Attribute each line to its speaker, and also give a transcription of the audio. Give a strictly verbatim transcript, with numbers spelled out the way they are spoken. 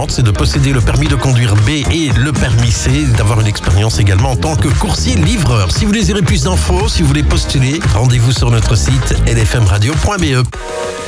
Speaker 1: passionnante, c'est de posséder le permis de conduire B et le permis C, d'avoir une expérience également en tant que coursier-livreur. Si vous désirez plus d'infos, si vous voulez postuler, rendez-vous sur notre site l f m radio point b e.